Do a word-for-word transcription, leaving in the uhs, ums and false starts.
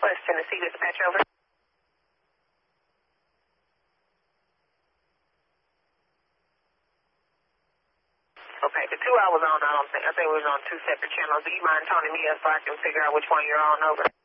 West Tennessee dispatch, over. Okay, the two I was on, I don't think, I think we was on two separate channels. Do you mind turning me up so I can figure out which one you're on, over?